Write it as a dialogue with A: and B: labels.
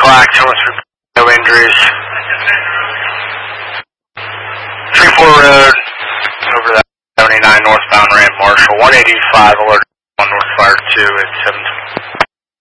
A: Black, 213, no injuries. 34 Road, over that 79 northbound ramp, Marshall, 185 alert, 1 North Fire 2 at 7.